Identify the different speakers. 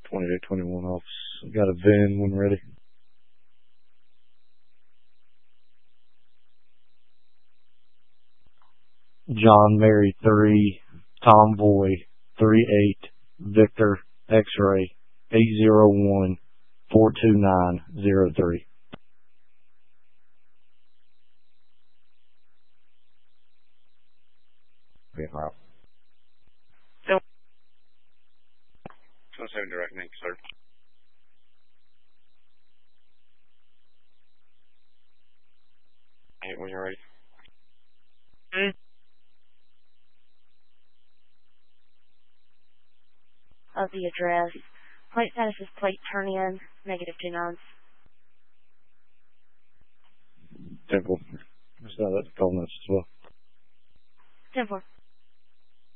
Speaker 1: 2821 office. Got a VIN when ready. John Mary 3, Tom Boy 38, Victor X-ray 801 42903.
Speaker 2: Yeah, wow. 27 direct link, sir. Hey, when you're ready.
Speaker 3: Of the address. Plate status is plate turn in, -29.
Speaker 1: Temple. That's call notes as well.
Speaker 3: 10-4.